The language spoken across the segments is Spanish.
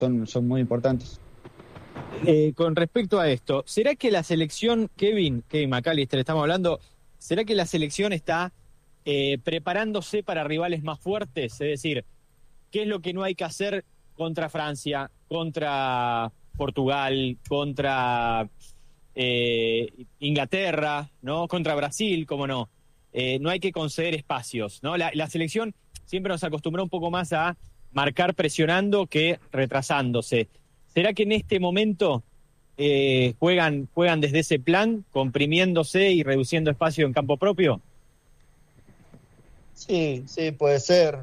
son muy importantes. Con respecto a esto, ¿será que la selección, Kevin McAllister, estamos hablando, ¿será que la selección está preparándose para rivales más fuertes? Es decir, ¿qué es lo que no hay que hacer contra Francia, contra Portugal, contra Inglaterra, ¿no? Contra Brasil, cómo no? No hay que conceder espacios, ¿no? La selección siempre nos acostumbró un poco más a marcar presionando que retrasándose. ¿Será que en este momento juegan desde ese plan, comprimiéndose y reduciendo espacio en campo propio? Sí, puede ser.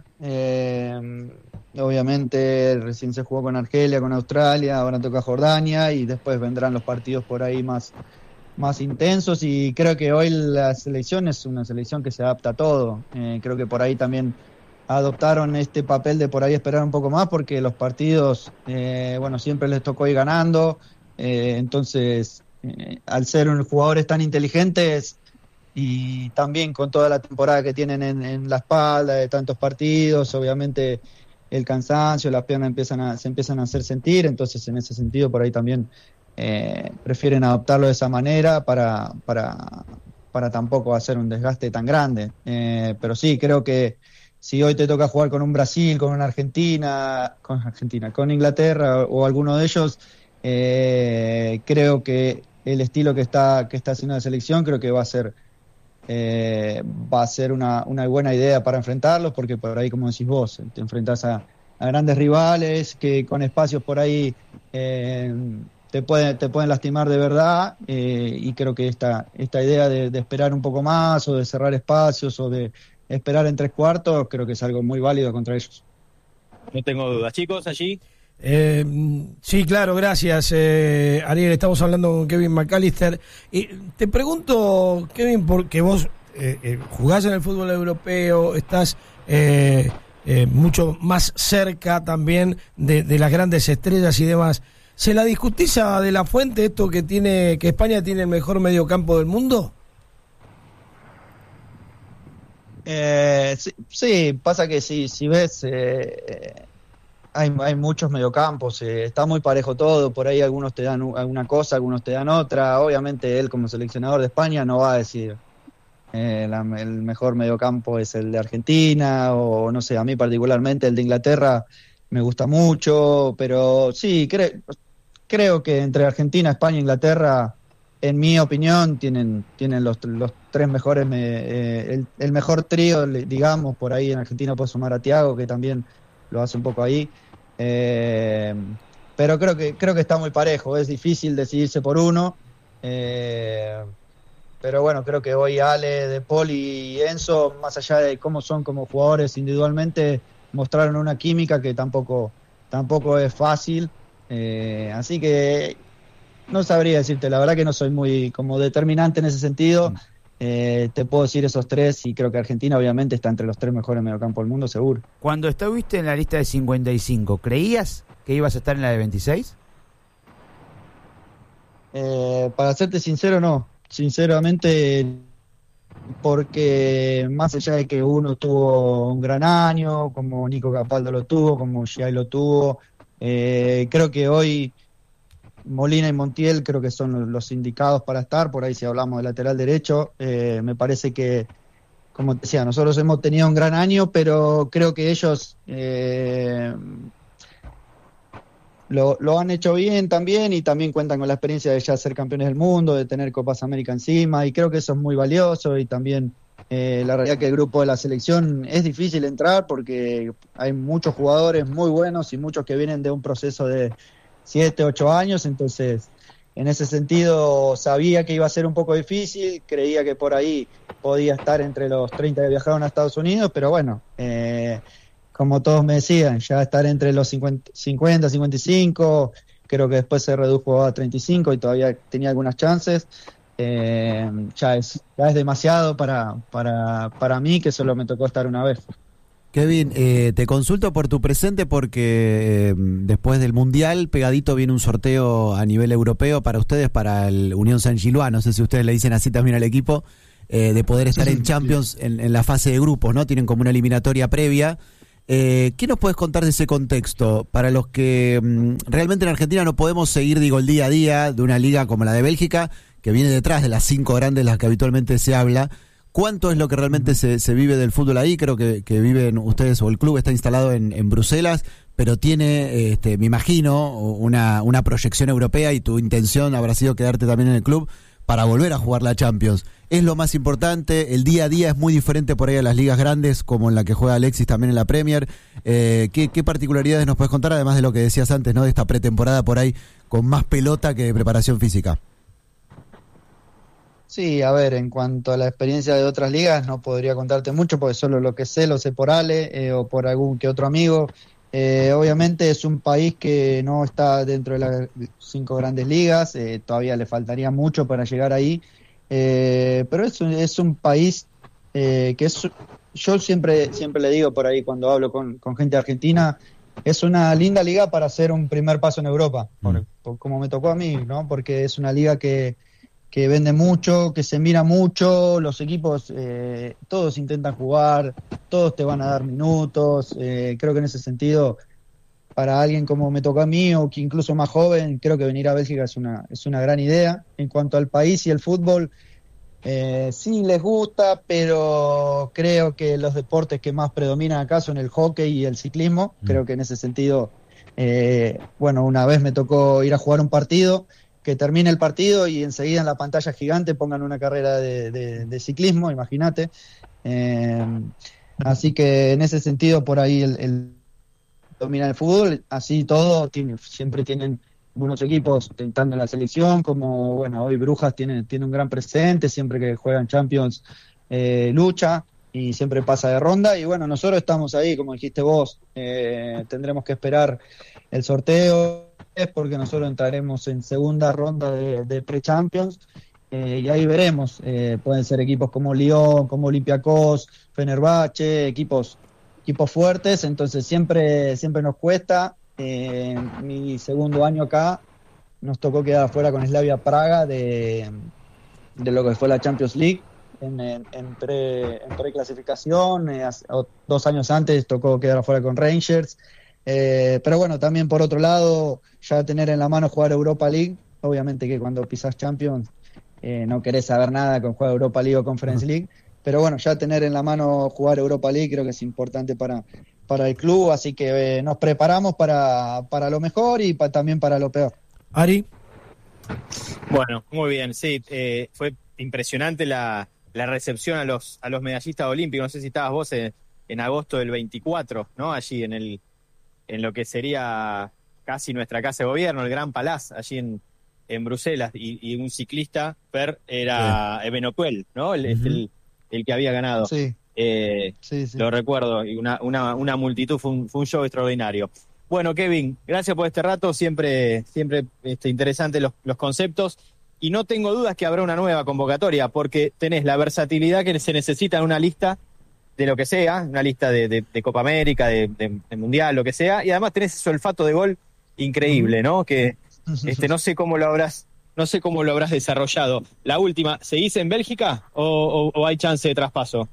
Obviamente recién se jugó con Argelia, con Australia, ahora toca Jordania y después vendrán los partidos por ahí más intensos, y creo que hoy la selección es una selección que se adapta a todo. Creo que por ahí también adoptaron este papel de por ahí esperar un poco más, porque los partidos, siempre les tocó ir ganando, entonces al ser jugadores tan inteligentes y también con toda la temporada que tienen en la espalda de tantos partidos, obviamente el cansancio, las piernas se empiezan a hacer sentir, entonces en ese sentido por ahí también prefieren adoptarlo de esa manera para tampoco hacer un desgaste tan grande, pero sí, creo que si hoy te toca jugar con un Brasil, con una Argentina, con Inglaterra o alguno de ellos, creo que el estilo que está haciendo la selección, creo que va a ser una buena idea para enfrentarlos, porque por ahí, como decís vos, te enfrentás a grandes rivales que con espacios por ahí te pueden lastimar de verdad, y creo que esta idea de esperar un poco más, o de cerrar espacios, o de esperar en 3/4, creo que es algo muy válido contra ellos. No tengo dudas. Chicos, allí. Sí, claro, gracias, Ariel. Estamos hablando con Kevin McAllister. Te pregunto, Kevin, porque vos jugás en el fútbol europeo, estás mucho más cerca también de las grandes estrellas y demás. ¿Se la discutís a De la Fuente esto que España tiene el mejor mediocampo del mundo? Sí, pasa que si ves, hay muchos mediocampos, está muy parejo todo, por ahí algunos te dan una cosa, algunos te dan otra. Obviamente él, como seleccionador de España, no va a decir el mejor mediocampo es el de Argentina, o no sé, a mí particularmente el de Inglaterra me gusta mucho, pero sí, creo que entre Argentina, España e Inglaterra, en mi opinión, tienen los tres mejores, el mejor trío, digamos. Por ahí en Argentina puedo sumar a Thiago, que también lo hace un poco ahí, pero creo que está muy parejo. Es difícil decidirse por uno, pero bueno, creo que hoy Ale, De Paul y Enzo, más allá de cómo son como jugadores individualmente, mostraron una química que tampoco es fácil, así que no sabría decirte, la verdad que no soy muy como determinante en ese sentido. Te puedo decir esos tres, y creo que Argentina obviamente está entre los tres mejores mediocampos del mundo, seguro. Cuando estuviste en la lista de 55, ¿creías que ibas a estar en la de 26? Para serte sincero, no. Sinceramente, porque más allá de que uno tuvo un gran año, como Nico Capaldo lo tuvo, como Giai lo tuvo, creo que hoy Molina y Montiel creo que son los indicados para estar. Por ahí, si hablamos de lateral derecho, me parece que, como te decía, nosotros hemos tenido un gran año, pero creo que ellos lo han hecho bien también, y también cuentan con la experiencia de ya ser campeones del mundo, de tener Copas América encima, y creo que eso es muy valioso. Y también la realidad que el grupo de la selección es difícil entrar, porque hay muchos jugadores muy buenos y muchos que vienen de un proceso de 7, 8 años, entonces en ese sentido sabía que iba a ser un poco difícil, creía que por ahí podía estar entre los 30 que viajaron a Estados Unidos, pero bueno, como todos me decían, ya estar entre los 50, 55, creo que después se redujo a 35 y todavía tenía algunas chances. Ya es demasiado para mí, que solo me tocó estar una vez. Kevin, te consulto por tu presente porque después del Mundial, pegadito, viene un sorteo a nivel europeo para ustedes, para el Unión Saint-Gilloise, no sé si ustedes le dicen así también al equipo, de poder estar en Champions en la fase de grupos, ¿no? Tienen como una eliminatoria previa. ¿Qué nos puedes contar de ese contexto? Para los que realmente en Argentina no podemos seguir, el día a día de una liga como la de Bélgica, que viene detrás de las 5 grandes las que habitualmente se habla. ¿Cuánto es lo que realmente se vive del fútbol ahí? Creo que viven ustedes, o el club está instalado en Bruselas, pero tiene, me imagino, una proyección europea, y tu intención habrá sido quedarte también en el club para volver a jugar la Champions. ¿Es lo más importante? ¿El día a día es muy diferente por ahí a las ligas grandes, como en la que juega Alexis también en la Premier? ¿Qué particularidades nos puedes contar, además de lo que decías antes, ¿no? De esta pretemporada por ahí con más pelota que preparación física? Sí, a ver, en cuanto a la experiencia de otras ligas, no podría contarte mucho, porque solo lo sé por Ale o por algún que otro amigo. Obviamente es un país que no está dentro de las 5 grandes ligas, todavía le faltaría mucho para llegar ahí, pero es un país que yo siempre le digo por ahí cuando hablo con gente argentina, es una linda liga para hacer un primer paso en Europa, como me tocó a mí, ¿no? Porque es una liga que vende mucho, que se mira mucho, los equipos todos intentan jugar, todos te van a dar minutos, creo que en ese sentido, para alguien como me tocó a mí, o que incluso más joven, creo que venir a Bélgica es una gran idea. En cuanto al país y el fútbol, sí les gusta, pero creo que los deportes que más predominan acá son el hockey y el ciclismo. Creo que en ese sentido, una vez me tocó ir a jugar un partido, que termine el partido y enseguida en la pantalla gigante pongan una carrera de ciclismo, imagínate. Así que en ese sentido por ahí el domina el fútbol, así todo, siempre tienen buenos equipos tentando en la selección, como hoy Brujas tiene un gran presente, siempre que juegan Champions lucha y siempre pasa de ronda, y nosotros estamos ahí, como dijiste vos, tendremos que esperar el sorteo, porque nosotros entraremos en segunda ronda de pre-Champions, y ahí veremos, pueden ser equipos como Lyon, como Olympiacos, Fenerbahce, equipos fuertes, entonces siempre nos cuesta. Mi segundo año acá nos tocó quedar afuera con Slavia Praga de lo que fue la Champions League en preclasificación, 2 años antes tocó quedar afuera con Rangers. Pero también por otro lado, ya tener en la mano jugar Europa League, obviamente que cuando pisas Champions no querés saber nada con jugar Europa League o Conference League, pero ya tener en la mano jugar Europa League creo que es importante para el club, así que nos preparamos para lo mejor y también para lo peor. Ari. Bueno, muy bien, sí, fue impresionante la recepción a los medallistas olímpicos. No sé si estabas vos en agosto del 24, ¿no? Allí en lo que sería casi nuestra casa de gobierno, el Gran Palaz, allí en Bruselas, y un ciclista, Per, era Evenepoel, ¿no? El que había ganado. Sí. Sí. Lo recuerdo, y una multitud, fue un show extraordinario. Bueno, Kevin, gracias por este rato, siempre interesantes los conceptos, y no tengo dudas que habrá una nueva convocatoria, porque tenés la versatilidad que se necesita en una lista de lo que sea, una lista de Copa América, de Mundial, lo que sea, y además tenés ese olfato de gol increíble, ¿no? Que no sé cómo lo habrás desarrollado. La última, ¿seguís en Bélgica o hay chance de traspaso?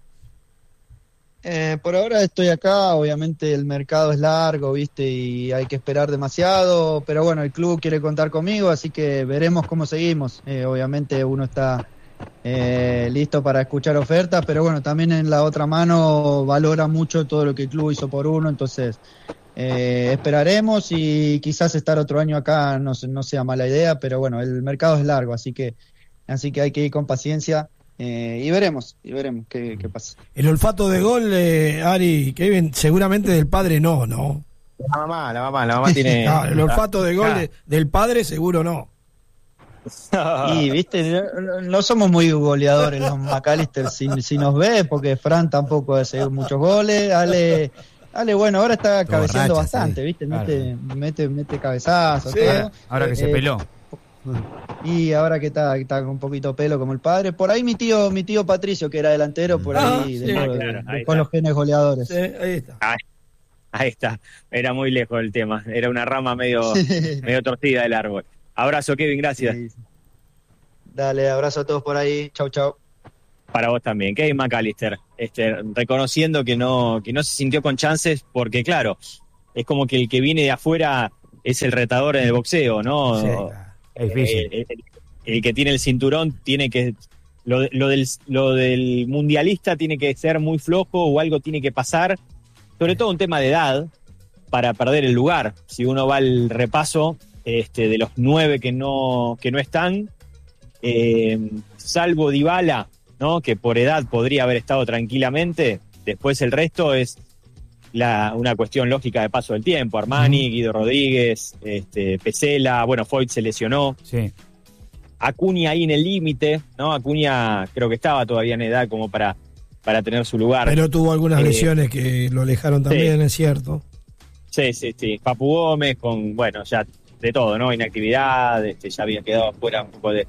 Por ahora estoy acá, obviamente el mercado es largo, ¿viste? Y hay que esperar demasiado, pero el club quiere contar conmigo, así que veremos cómo seguimos. Obviamente uno está listo para escuchar ofertas, pero también en la otra mano valora mucho todo lo que el club hizo por uno, entonces esperaremos y quizás estar otro año acá no sea mala idea, pero el mercado es largo, así que hay que ir con paciencia. Y veremos qué pasa. El olfato de gol, Ari y Kevin, seguramente del padre no. La mamá tiene... el olfato de gol del padre seguro no. Y viste, no somos muy goleadores los McAllister, si nos ve, porque Fran tampoco hace muchos goles, Ale, ahora está cabeceando bastante, sí. ¿Viste? Claro. Mete cabezazos, sí. Ahora que se peló. Y ahora que está con un poquito pelo como el padre, por ahí mi tío Patricio, que era delantero, por ahí, con los genes goleadores. Sí, ahí está. Ahí está, era muy lejos el tema, era una rama medio torcida del árbol. Abrazo, Kevin, gracias. Sí. Dale, abrazo a todos por ahí, chau. Para vos también. Kevin McAllister, reconociendo que no se sintió con chances, porque claro, es como que el que viene de afuera es el retador en el boxeo, ¿no? Sí, es difícil. El que tiene el cinturón tiene que... Lo del mundialista tiene que ser muy flojo o algo tiene que pasar, sobre todo un tema de edad, para perder el lugar. Si uno va al repaso de los 9 que no están, salvo Dybala, ¿no? Que por edad podría haber estado tranquilamente, después el resto es una cuestión lógica de paso del tiempo. Armani, Guido Rodríguez, Pesela, bueno, Foyt se lesionó. Sí. Acuña ahí en el límite, ¿no? Acuña creo que estaba todavía en edad como para tener su lugar. Pero tuvo algunas lesiones que lo alejaron también, sí. Es cierto. Sí. Papu Gómez con, bueno, ya de todo, ¿no? Inactividad, ya había quedado fuera un poco de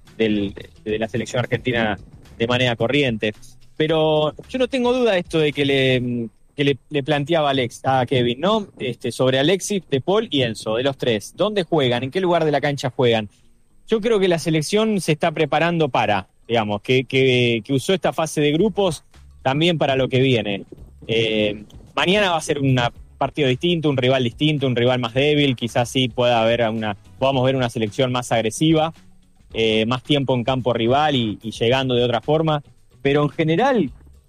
la selección argentina de manera corriente. Pero yo no tengo duda de esto de que le planteaba a Kevin, ¿no? Sobre Alexis, De Paul y Enzo, de los tres. ¿Dónde juegan? ¿En qué lugar de la cancha juegan? Yo creo que la selección se está preparando para, digamos, que usó esta fase de grupos también para lo que viene. Mañana va a ser un partido distinto, un rival distinto, un rival más débil, quizás sí podamos ver una selección más agresiva, más tiempo en campo rival y llegando de otra forma, pero en general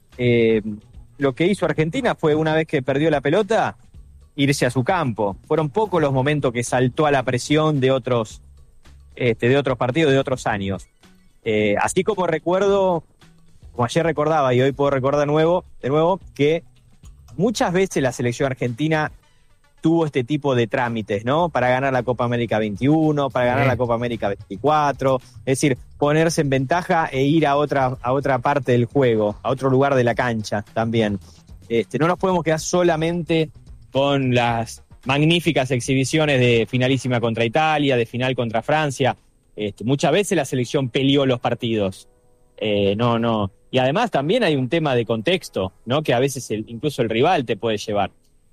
lo que hizo Argentina fue, una vez que perdió la pelota, irse a su campo. Fueron pocos los momentos que saltó a la presión de otros partidos de otros años. Así como recuerdo, como ayer recordaba y hoy puedo recordar de nuevo, que muchas veces la selección argentina tuvo este tipo de trámites, ¿no? Para ganar la Copa América 21, para ganar la Copa América 24, es decir, ponerse en ventaja e ir a otra parte del juego, a otro lugar de la cancha también. No nos podemos quedar solamente con las magníficas exhibiciones de finalísima contra Italia, de final contra Francia. Muchas veces la selección peleó los partidos. No. Y además también hay un tema de contexto, ¿no? Que a veces incluso el rival te puede llevar.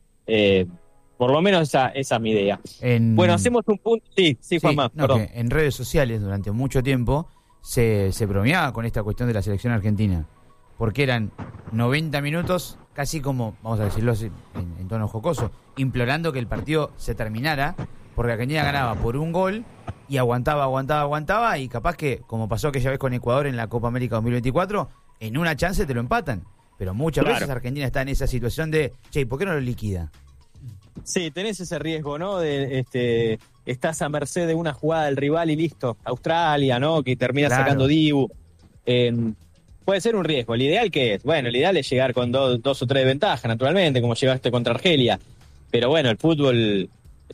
Por lo menos esa es mi idea. Bueno, hacemos un punto. Sí, Juanma, perdón. En redes sociales durante mucho tiempo se bromeaba con esta cuestión de la selección argentina. Porque eran 90 minutos, casi como, vamos a decirlo así, en tono jocoso, implorando que el partido se terminara, porque Argentina ganaba por un gol y aguantaba, y capaz que, como pasó aquella vez con Ecuador en la Copa América 2024, en una chance te lo empatan. Pero muchas veces Argentina está en esa situación de, che, ¿por qué no lo liquida? Sí, tenés ese riesgo, ¿no? Estás a merced de una jugada del rival y listo. Australia, ¿no? Que termina sacando Dibu. Puede ser un riesgo. ¿El ideal qué es? Bueno, el ideal es llegar con dos o tres de ventaja, naturalmente, como llegaste contra Argelia. Pero bueno, el fútbol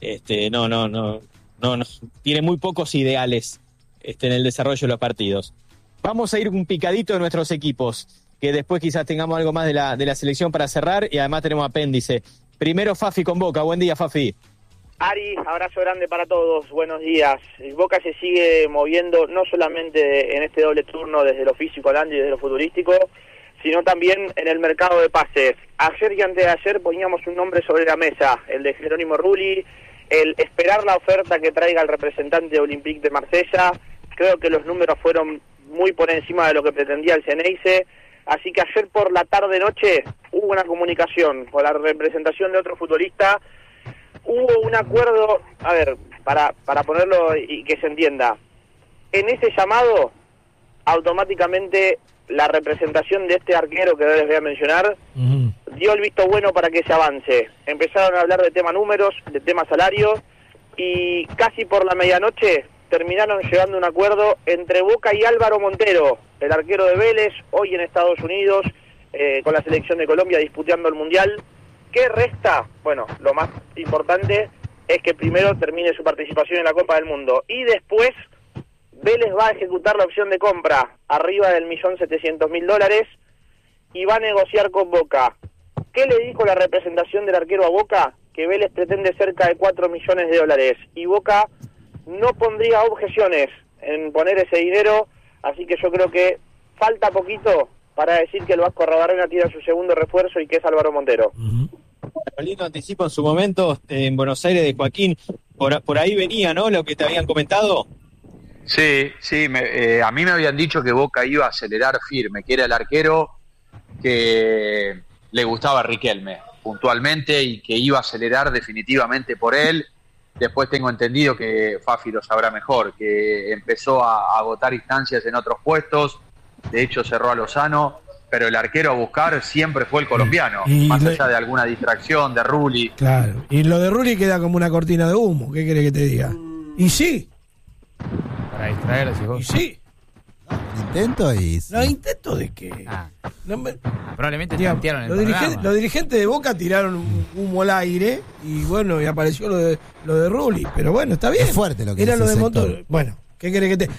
no tiene muy pocos ideales en el desarrollo de los partidos. Vamos a ir un picadito de nuestros equipos, que después quizás tengamos algo más de la selección para cerrar, y además tenemos apéndice. Primero Fafi con Boca. Buen día, Fafi. Ari, abrazo grande para todos, buenos días. Boca se sigue moviendo no solamente en este doble turno desde lo físico, Landy, y desde lo futurístico, sino también en el mercado de pases. Ayer y antes de ayer poníamos un nombre sobre la mesa, el de Jerónimo Rulli, el esperar la oferta que traiga el representante de Olympique de Marsella. Creo que los números fueron muy por encima de lo que pretendía el Ceneice, así que ayer por la tarde-noche hubo una comunicación con la representación de otro futbolista. Hubo un acuerdo, a ver, para ponerlo y que se entienda. En ese llamado, automáticamente la representación de este arquero que les voy a mencionar dio el visto bueno para que se avance. Empezaron a hablar de tema números, de tema salario, y casi por la medianoche terminaron llegando a un acuerdo entre Boca y Álvaro Montero, el arquero de Vélez, hoy en Estados Unidos, con la selección de Colombia disputando el Mundial. ¿Qué resta? Bueno, lo más importante es que primero termine su participación en la Copa del Mundo y después Vélez va a ejecutar la opción de compra arriba del $1.700.000 y va a negociar con Boca. ¿Qué le dijo la representación del arquero a Boca? Que Vélez pretende cerca de $4 millones y Boca no pondría objeciones en poner ese dinero, así que yo creo que falta poquito para decir que el Vasco Arruabarrena tiene su segundo refuerzo y que es Álvaro Montero. Lindo anticipo en su momento en Buenos Aires de Joaquín, por ahí venía, ¿no? Lo que te habían comentado. Sí, sí, a mí me habían dicho que Boca iba a acelerar firme, que era el arquero que le gustaba a Riquelme puntualmente y que iba a acelerar definitivamente por él. Después tengo entendido que Fafi lo sabrá mejor, que empezó a agotar instancias en otros puestos, de hecho cerró a Lozano, pero el arquero a buscar siempre fue el colombiano, más allá de alguna distracción de Rulli. Claro, y lo de Rulli queda como una cortina de humo, ¿qué querés que te diga? Y sí. Para distraer, decís vos. Y sí. Intento y... No, intento de que... Probablemente digamos, tantearon el los dirigentes de Boca tiraron un humo al aire y bueno, y apareció lo de Rulli, pero bueno, está bien. Es fuerte lo que era dice lo de el Montoro. sector. Bueno, ¿qué querés que te...?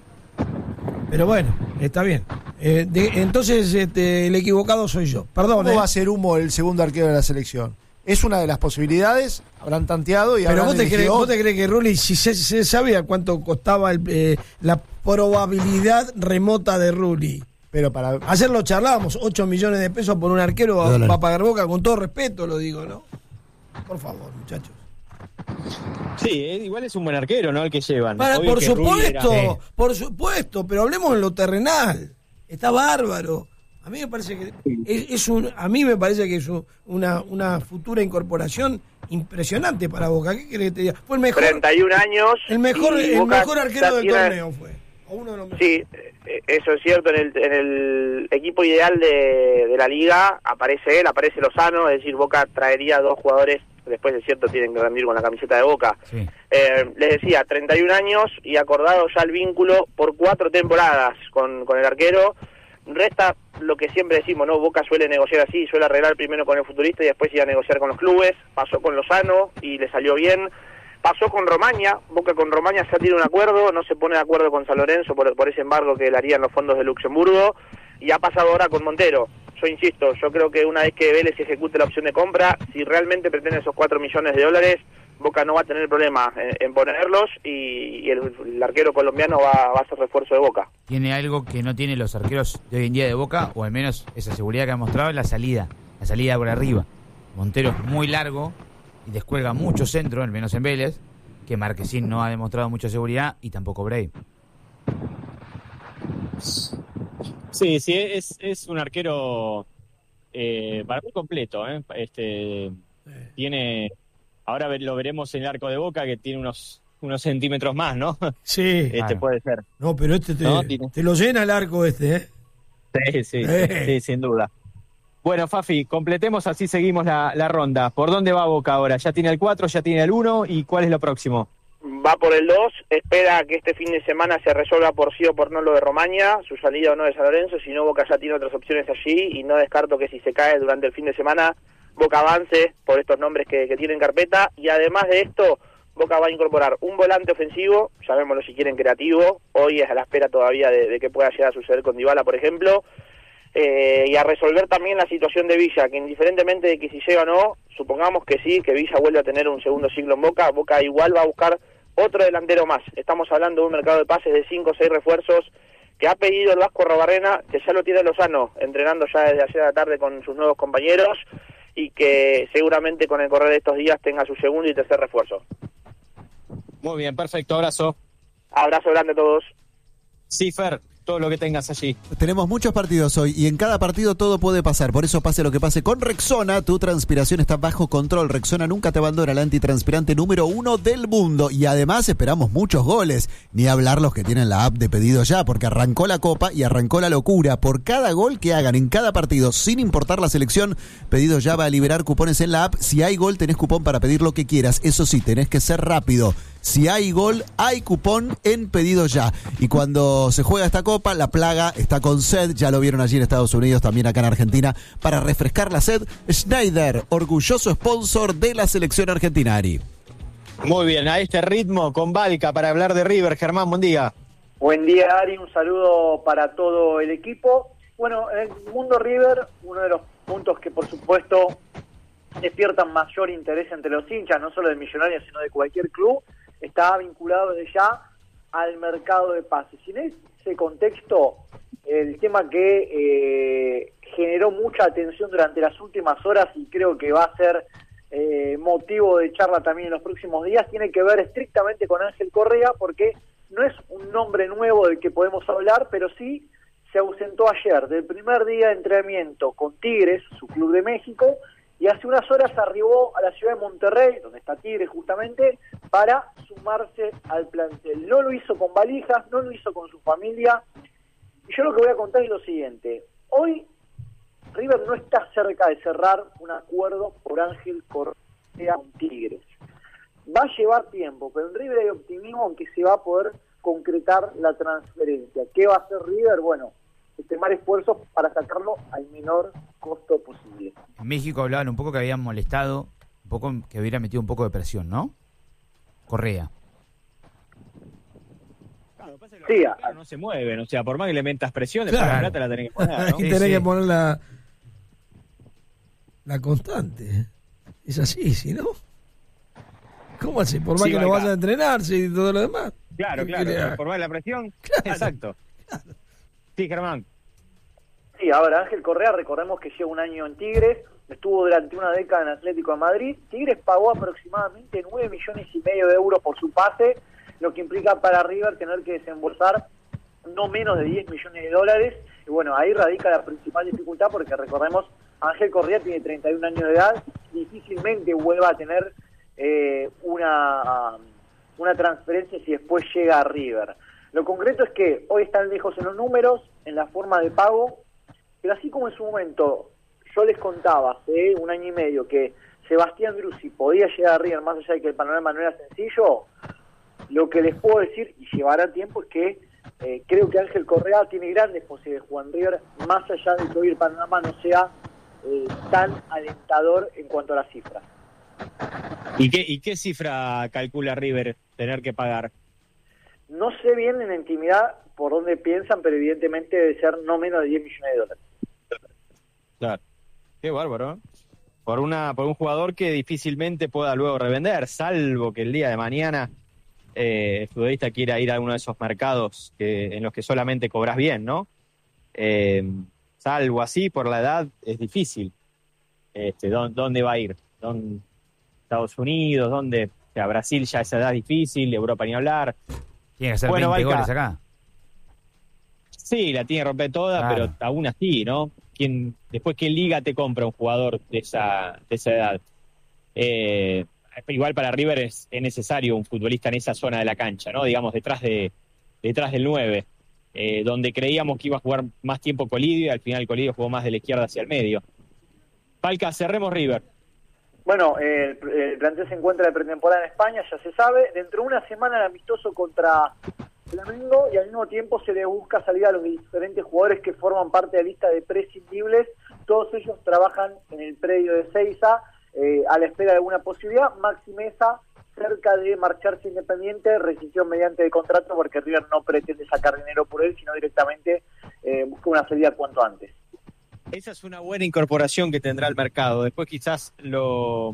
Pero bueno, está bien. Entonces el equivocado soy yo. Perdón. ¿Cómo va a ser Humo el segundo arquero de la selección? Es una de las posibilidades, habrán tanteado y Pero habrán vos te crees que Rulli, si se sabía cuánto costaba la probabilidad remota de Rulli. Pero para ayer lo charlábamos, 8 millones de pesos por un arquero va a pagar Boca, con todo respeto lo digo, ¿no? Por favor, muchachos. Sí, igual es un buen arquero, ¿no? El que llevan. Por supuesto, pero hablemos en lo terrenal. Está bárbaro. A mí me parece que es una futura incorporación impresionante para Boca. ¿Qué querés que te diga? Fue el mejor 31 años. El mejor arquero del torneo fue. Uno de los mejores. Sí, eso es cierto. En el equipo ideal de la liga aparece él, aparece Lozano, es decir, Boca traería 2 jugadores. Después es cierto, tienen que rendir con la camiseta de Boca. Sí. Les decía, 31 años y acordado ya el vínculo por 4 temporadas con el arquero. Resta lo que siempre decimos, ¿no? Boca suele negociar así, suele arreglar primero con el futurista y después ir a negociar con los clubes. Pasó con Lozano y le salió bien. Pasó con Romaña, Boca con Romaña ya tiene un acuerdo, no se pone de acuerdo con San Lorenzo por ese embargo que le harían los fondos de Luxemburgo. Y ha pasado ahora con Montero. Yo insisto, yo creo que una vez que Vélez ejecute la opción de compra, si realmente pretende esos 4 millones de dólares, Boca no va a tener problema en ponerlos y el arquero colombiano va a ser refuerzo de Boca. Tiene algo que no tienen los arqueros de hoy en día de Boca, o al menos esa seguridad que ha mostrado, es la salida por arriba. Montero es muy largo y descuelga mucho centro, al menos en Vélez, que Marquesín no ha demostrado mucha seguridad y tampoco Bray. Sí, es un arquero para mí completo, tiene, ahora lo veremos en el arco de Boca, que tiene unos centímetros más, ¿no? Sí. Puede ser. No, pero te lo llena el arco ¿eh? Sí, sin duda. Bueno, Fafi, completemos, así seguimos la ronda. ¿Por dónde va Boca ahora? ¿Ya tiene el 4, ya tiene el 1 y cuál es lo próximo? Va por el 2, espera que este fin de semana se resuelva por sí o por no lo de Romaña, su salida o no de San Lorenzo, si no Boca ya tiene otras opciones allí y no descarto que si se cae durante el fin de semana Boca avance por estos nombres que tiene en carpeta y además de esto Boca va a incorporar un volante ofensivo, llamémoslo si quieren creativo, hoy es a la espera todavía de que pueda llegar a suceder con Dybala por ejemplo, y a resolver también la situación de Villa, que indiferentemente de que si llega o no, supongamos que sí, que Villa vuelve a tener un segundo ciclo en Boca, Boca igual va a buscar otro delantero más. Estamos hablando de un mercado de pases de 5 o 6 refuerzos que ha pedido el Vasco Robarrena, que ya lo tiene Lozano, entrenando ya desde ayer a la tarde con sus nuevos compañeros y que seguramente con el correr de estos días tenga su segundo y tercer refuerzo. Muy bien, perfecto, abrazo. Abrazo grande a todos. Sí, Fer, todo lo que tengas allí. Tenemos muchos partidos hoy y en cada partido todo puede pasar. Por eso pase lo que pase con Rexona, tu transpiración está bajo control. Rexona nunca te abandona, el antitranspirante número 1 del mundo. Y además esperamos muchos goles. Ni hablar los que tienen la app de Pedido Ya, porque arrancó la Copa y arrancó la locura. Por cada gol que hagan en cada partido, sin importar la selección, Pedido Ya va a liberar cupones en la app. Si hay gol, tenés cupón para pedir lo que quieras. Eso sí, tenés que ser rápido. Si hay gol, hay cupón en Pedido Ya. Y cuando se juega esta copa, la plaga está con sed. Ya lo vieron allí en Estados Unidos, también acá en Argentina. Para refrescar la sed, Schneider, orgulloso sponsor de la selección argentina, Ari. Muy bien, a este ritmo, con Valca, para hablar de River. Germán, buen día. Buen día, Ari. Un saludo para todo el equipo. Bueno, en el mundo River, uno de los puntos que, por supuesto, despiertan mayor interés entre los hinchas, no solo de Millonarios, sino de cualquier club, está vinculado desde ya al mercado de pases. Y en ese contexto, el tema que generó mucha atención durante las últimas horas y creo que va a ser motivo de charla también en los próximos días, tiene que ver estrictamente con Ángel Correa, porque no es un nombre nuevo del que podemos hablar, pero sí se ausentó ayer del primer día de entrenamiento con Tigres, su club de México, y hace unas horas arribó a la ciudad de Monterrey, donde está Tigres justamente, para sumarse al plantel. No lo hizo con valijas, no lo hizo con su familia, y yo lo que voy a contar es lo siguiente. Hoy River no está cerca de cerrar un acuerdo por Ángel Correa con Tigres. Va a llevar tiempo, pero en River hay optimismo aunque se va a poder concretar la transferencia. ¿Qué va a hacer River? Bueno, extremar esfuerzos para sacarlo al menor costo posible. En México hablaban un poco que habían molestado, un poco que hubiera metido un poco de presión, ¿no? Correa. Claro, pasa que los Sí, mexicanos no se mueven, o sea, por más que le metas presión, después Claro. la plata la tenés que poner, ¿no? Ahí Sí, tenés sí. que poner la constante. Es así, si no. ¿Cómo así? Por más Sí, que lo Valga. vas a entrenar y todo lo demás. Claro, ¿Qué quiere? claro, por más la presión, Claro. exacto. Sí, Germán. Sí, ahora Ángel Correa, recordemos que lleva un año en Tigres, estuvo durante una década en Atlético de Madrid. Tigres pagó aproximadamente 9,5 millones de euros por su pase, lo que implica para River tener que desembolsar no menos de 10 millones de dólares. Y bueno, ahí radica la principal dificultad, porque recordemos, Ángel Correa tiene 31 años de edad, difícilmente vuelva a tener una transferencia si después llega a River. Lo concreto es que hoy están lejos en los números, en la forma de pago, pero así como en su momento yo les contaba hace un año y medio que Sebastián Druzzi podía llegar a River más allá de que el panorama no era sencillo, lo que les puedo decir, y llevará tiempo, es que creo que Ángel Correa tiene grandes posibilidades de jugar en River, más allá de que hoy el panorama no sea tan alentador en cuanto a las cifras. ¿Y qué cifra calcula River tener que pagar? No sé bien en la intimidad por dónde piensan, pero evidentemente debe ser no menos de 10 millones de dólares. Claro. Qué bárbaro, ¿eh? Por un jugador que difícilmente pueda luego revender, salvo que el día de mañana el futbolista quiera ir a uno de esos mercados en los que solamente cobras bien, ¿no? Salvo así, por la edad, es difícil. ¿Dónde va a ir? Estados Unidos, ¿dónde? O sea, Brasil ya a esa edad es difícil, Europa ni hablar. Tiene que hacer Bueno, 20 Valca. goles acá. Sí, la tiene que romper toda, Claro. pero aún así, ¿no? Después, ¿qué liga te compra un jugador de esa edad? Igual para River es necesario un futbolista en esa zona de la cancha, ¿no? Digamos, detrás del 9, donde creíamos que iba a jugar más tiempo Colidio, y al final Colidio jugó más de la izquierda hacia el medio. Falca, cerremos River. Bueno, el plantel se encuentra de pretemporada en España, ya se sabe. Dentro de una semana el amistoso contra Flamengo, y al mismo tiempo se le busca salir a los diferentes jugadores que forman parte de la lista de prescindibles. Todos ellos trabajan en el predio de Seiza a la espera de alguna posibilidad. Maxi Meza, cerca de marcharse Independiente, rescisión mediante de contrato, porque River no pretende sacar dinero por él, sino directamente busca una salida cuanto antes. Esa es una buena incorporación que tendrá el mercado. Después quizás lo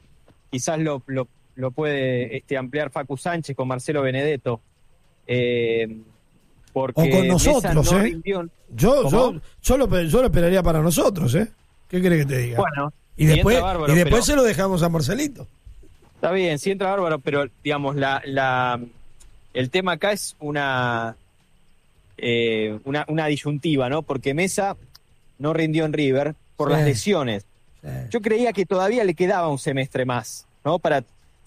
puede ampliar Facu Sánchez con Marcelo Benedetto. Porque O con nosotros, Mesa no ¿eh? rindió. Yo ¿Cómo? lo esperaría para nosotros, ¿eh? ¿Qué querés que te diga? Bueno, y después, entra bárbaro, pero pero se lo dejamos a Marcelito. está bien, sí entra bárbaro, pero digamos, el tema acá es una disyuntiva, ¿no? Porque Mesa no rindió en River por Sí. las lesiones. Sí. Yo creía que todavía le quedaba un semestre más, ¿no? Para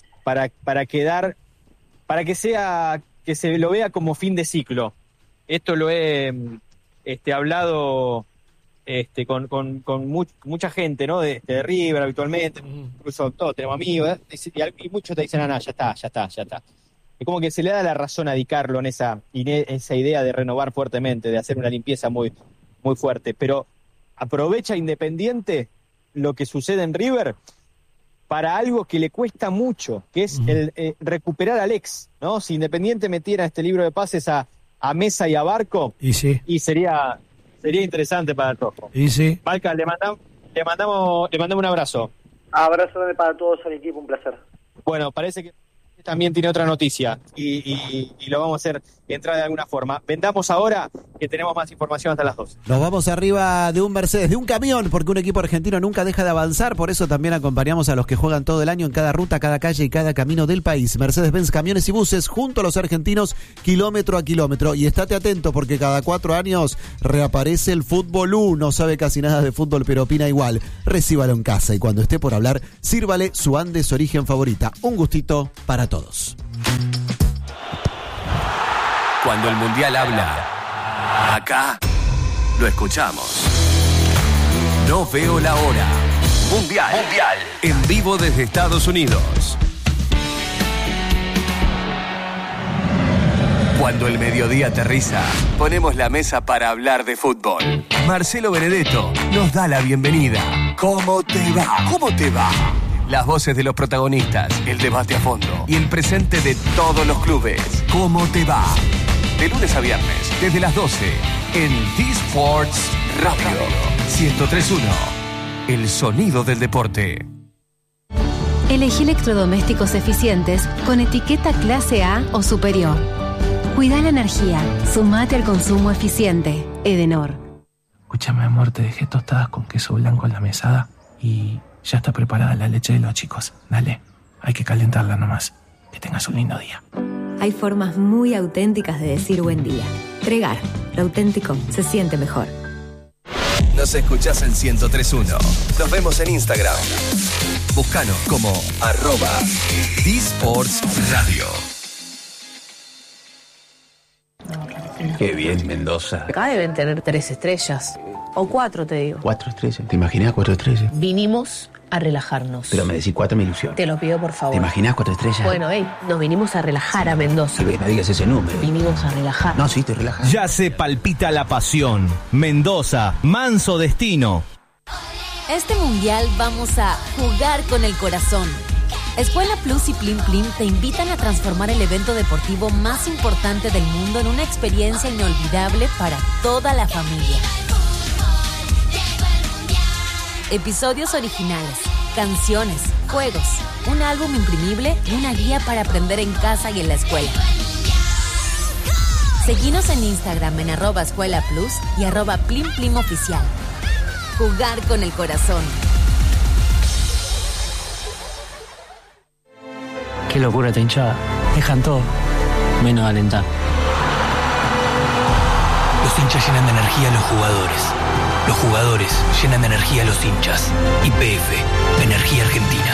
que se lo vea como fin de ciclo. Esto lo he hablado con mucha gente, ¿no? De River habitualmente, incluso todos tenemos amigos, y muchos te dicen, ya está. Es como que se le da la razón a Di Carlo en esa idea de renovar fuertemente, de hacer una limpieza muy, muy fuerte, pero aprovecha Independiente lo que sucede en River para algo que le cuesta mucho, que es el recuperar al ex, ¿no? Si Independiente metiera este libro de pases a Mesa y a Barco, Y sí, y sería interesante para el Rojo. y sí. Valca, le mandamos un abrazo. Abrazo grande para todos al equipo, un placer. Bueno, parece que también tiene otra noticia y lo vamos a hacer entrar de alguna forma. Vendamos ahora que tenemos más información hasta las 12. Nos vamos arriba de un Mercedes, de un camión, porque un equipo argentino nunca deja de avanzar. Por eso también acompañamos a los que juegan todo el año en cada ruta, cada calle y cada camino del país. Mercedes-Benz Camiones y Buses, junto a los argentinos, kilómetro a kilómetro. Y estate atento porque cada 4 años reaparece el Fútbol U. No sabe casi nada de fútbol, pero opina igual. Recíbalo en casa y cuando esté por hablar, sírvale su Andes Origen favorita. Un gustito para todos. Cuando el Mundial habla, acá lo escuchamos. No veo la hora. Mundial. En vivo desde Estados Unidos. Cuando el mediodía aterriza, ponemos la mesa para hablar de fútbol. Marcelo Benedetto nos da la bienvenida. ¿Cómo te va? ¿Cómo te va? Las voces de los protagonistas, el debate a fondo y el presente de todos los clubes. ¿Cómo te va? De lunes a viernes, desde las 12, en D-Sports Radio 103.1. El sonido del deporte. Elegí electrodomésticos eficientes con etiqueta clase A o superior. Cuida la energía. Sumate al consumo eficiente. Edenor. Escúchame, amor, te dejé tostadas con queso blanco en la mesada y ya está preparada la leche de los chicos. Dale, hay que calentarla nomás. Que tengas un lindo día. Hay formas muy auténticas de decir buen día. Tregar, lo auténtico se siente mejor. Nos escuchás en 103.1. Nos vemos en Instagram. Búscanos como @DSportsRadio. Qué bien, Mendoza. Acá deben tener 3 estrellas. O 4, te digo. 4 estrellas. ¿Te imaginas 4 estrellas? Vinimos a relajarnos. Pero me decís 4, me ilusión. Te lo pido, por favor. ¿Te imaginas 4 estrellas? Bueno, nos vinimos a relajar a Mendoza. No digas ese número. Vinimos a relajar. No, sí, estoy relajado. Ya se palpita la pasión. Mendoza, manso destino. Este mundial vamos a jugar con el corazón. Escuela Plus y Plim Plim te invitan a transformar el evento deportivo más importante del mundo en una experiencia inolvidable para toda la familia. Episodios originales, canciones, juegos, un álbum imprimible y una guía para aprender en casa y en la escuela. Seguinos en Instagram en @escuelaplus y @plimplimoficial. Jugar con el corazón. Qué locura esta hinchada. Dejan todo, menos alentar. Los hinchas llenan de energía a los jugadores. Los jugadores llenan de energía a los hinchas. YPF, Energía Argentina.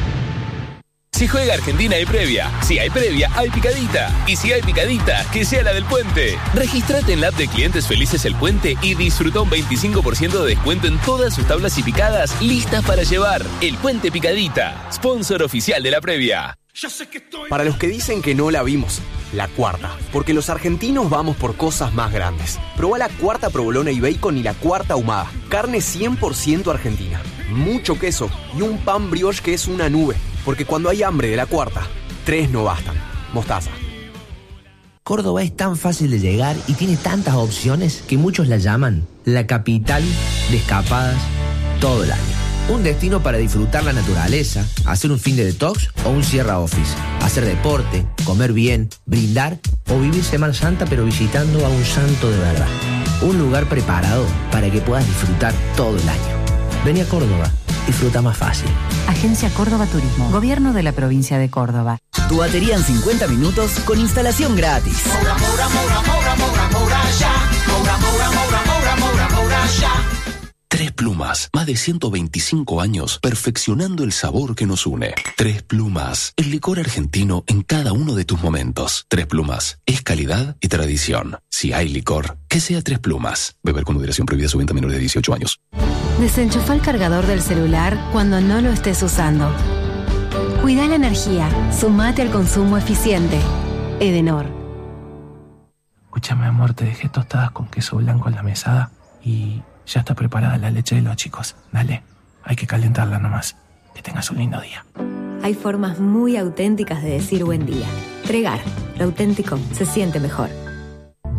Si juega Argentina hay previa. Si hay previa, hay picadita. Y si hay picadita, que sea la del Puente. Regístrate en la app de Clientes Felices El Puente y disfruta un 25% de descuento en todas sus tablas y picadas listas para llevar. El Puente Picadita, sponsor oficial de la previa. Para los que dicen que no la vimos, la cuarta. Porque los argentinos vamos por cosas más grandes. Probá la cuarta provolona y bacon y la cuarta ahumada. Carne 100% argentina. Mucho queso y un pan brioche que es una nube. Porque cuando hay hambre de la cuarta, 3 no bastan. Mostaza. Córdoba es tan fácil de llegar y tiene tantas opciones que muchos la llaman la capital de escapadas todo el año. Un destino para disfrutar la naturaleza, hacer un fin de detox o un Sierra Office, hacer deporte, comer bien, brindar o vivir Semana Santa pero visitando a un santo de verdad. Un lugar preparado para que puedas disfrutar todo el año. Vení a Córdoba, disfruta más fácil. Agencia Córdoba Turismo, Gobierno de la Provincia de Córdoba. Tu batería en 50 minutos con instalación gratis. Moura, Moura, Moura, Moura, Moura, Moura, ya. Moura, Moura, Moura, Moura, Moura, Moura, ya. Tres Plumas, más de 125 años perfeccionando el sabor que nos une. Tres Plumas, el licor argentino en cada uno de tus momentos. Tres Plumas, es calidad y tradición. Si hay licor, que sea Tres Plumas. Beber con moderación, prohibida su venta a menores de 18 años. Desenchufa el cargador del celular cuando no lo estés usando. Cuida la energía, sumate al consumo eficiente. Edenor. Escúchame, amor, te dejé tostadas con queso blanco en la mesada y ya está preparada la leche de los chicos. Dale, hay que calentarla nomás. Que tengas un lindo día. Hay formas muy auténticas de decir buen día. Tregar, lo auténtico se siente mejor.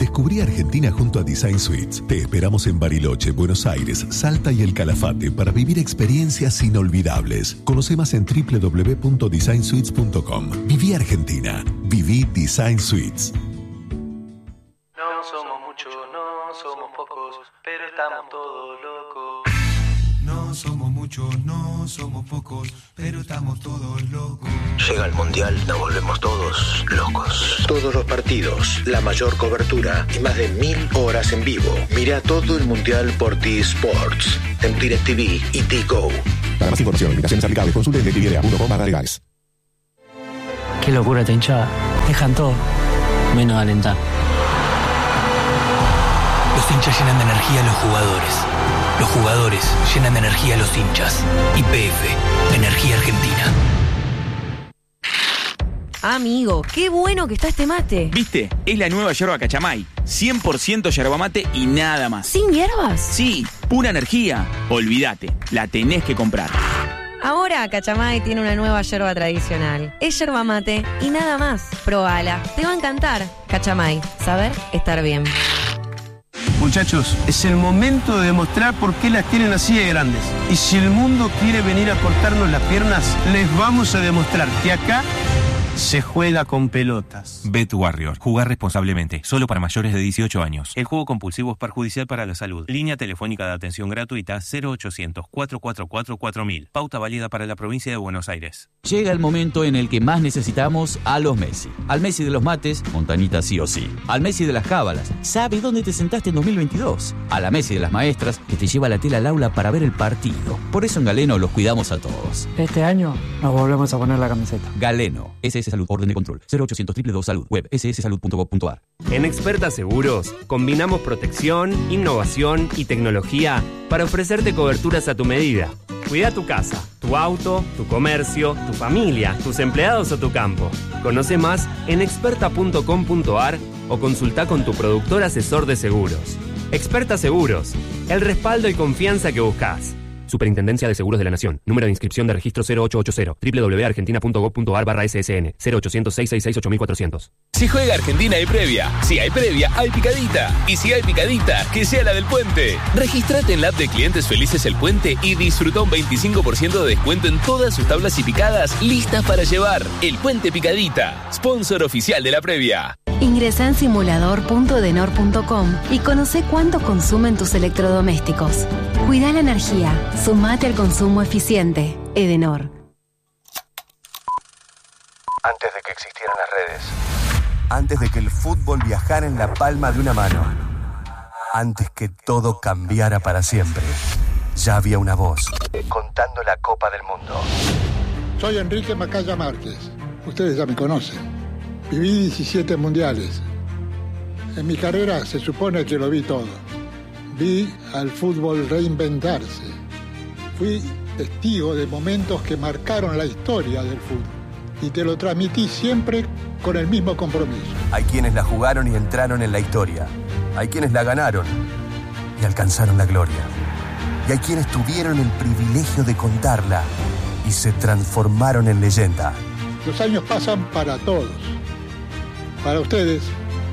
Descubrí Argentina junto a Design Suites. Te esperamos en Bariloche, Buenos Aires, Salta y El Calafate para vivir experiencias inolvidables. Conoce más en www.designsuites.com. Viví Argentina. Viví Design Suites. No somos muchos, no somos pocos, pero estamos todos locos. No somos muchos, no somos pocos, pero estamos todos locos. Llega el Mundial, nos volvemos todos locos. Todos los partidos, la mayor cobertura y más de 1000 horas en vivo. Mira todo el Mundial por T-Sports, en DirecTV y T-Go. Para más información, limitaciones aplicables, consulte en DirecTV.com/legales. Qué locura esta hinchada. Dejan todo, menos alentar. Los hinchas llenan de energía a los jugadores. Los jugadores llenan de energía a los hinchas. YPF, Energía Argentina. Amigo, qué bueno que está este mate. ¿Viste? Es la nueva yerba Cachamay. 100% yerba mate y nada más. ¿Sin hierbas? Sí, pura energía. Olvídate, la tenés que comprar. Ahora Cachamay tiene una nueva yerba tradicional. Es yerba mate y nada más. Probala, te va a encantar. Cachamay, saber estar bien. Muchachos, es el momento de demostrar por qué las tienen así de grandes. Y si el mundo quiere venir a cortarnos las piernas, les vamos a demostrar que acá se juega con pelotas. Bet Warrior. Jugar responsablemente. Solo para mayores de 18 años. El juego compulsivo es perjudicial para la salud. Línea telefónica de atención gratuita 0800-444-4000. Pauta válida para la provincia de Buenos Aires. Llega el momento en el que más necesitamos a los Messi. Al Messi de los mates, Montanita sí o sí. Al Messi de las cábalas, sabe dónde te sentaste en 2022. A la Messi de las maestras, que te lleva la tela al aula para ver el partido. Por eso en Galeno los cuidamos a todos. Este año nos volvemos a poner la camiseta. Galeno, SS Salud, orden de control. 0800 222 Salud, web sssalud.gov.ar. En Experta Seguros, combinamos protección, innovación y tecnología para ofrecerte coberturas a tu medida. Cuida tu casa, tu auto, tu comercio, tu familia, tus empleados o tu campo. Conoce más en experta.com.ar o consulta con tu productor asesor de seguros. Experta Seguros, el respaldo y confianza que buscas. Superintendencia de Seguros de la Nación. Número de inscripción de registro 0880 www.argentina.gov.ar/SSN 0800-666-8400. Si juega Argentina hay previa. Si hay previa, hay picadita. Y si hay picadita, que sea la del Puente. Regístrate en la app de Clientes Felices El Puente y disfruta un 25% de descuento en todas sus tablas y picadas listas para llevar. El Puente Picadita, sponsor oficial de la previa. Ingresa en simulador.edenor.com y conoce cuánto consumen tus electrodomésticos. Cuida la energía. Sumate al consumo eficiente. Edenor. Antes de que existieran las redes. Antes de que el fútbol viajara en la palma de una mano. Antes que todo cambiara para siempre. Ya había una voz contando la Copa del Mundo. Soy Enrique Macaya Márquez. Ustedes ya me conocen. Viví 17 mundiales. En mi carrera se supone que lo vi todo. Vi al fútbol reinventarse. Fui testigo de momentos que marcaron la historia del fútbol. Y te lo transmití siempre con el mismo compromiso. Hay quienes la jugaron y entraron en la historia. Hay quienes la ganaron y alcanzaron la gloria. Y hay quienes tuvieron el privilegio de contarla y se transformaron en leyenda. Los años pasan para todos. Para ustedes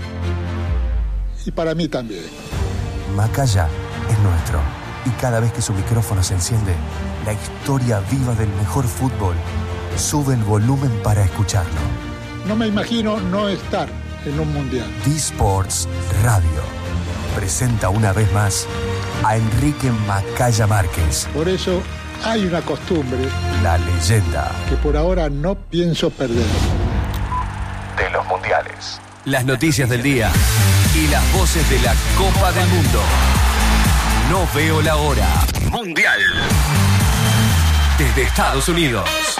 y para mí también. Macaya es nuestro. Y cada vez que su micrófono se enciende, la historia viva del mejor fútbol sube el volumen para escucharlo. No me imagino no estar en un mundial. D-Sports Radio presenta una vez más a Enrique Macaya Márquez. Por eso hay una costumbre. La leyenda. Que por ahora no pienso perder. De los mundiales. Las noticias del día y las voces de la Copa del Mundo. No veo la hora. Mundial. Desde Estados Unidos.